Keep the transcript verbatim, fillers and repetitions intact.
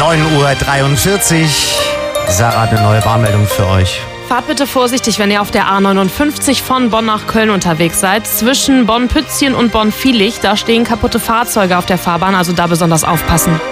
neun Uhr dreiundvierzig. Sarah hat eine neue Warnmeldung für euch. Fahrt bitte vorsichtig, wenn ihr auf der A neunundfünfzig von Bonn nach Köln unterwegs seid. Zwischen Bonn-Pützchen und Bonn-Viehlich, da stehen kaputte Fahrzeuge auf der Fahrbahn, also da besonders aufpassen.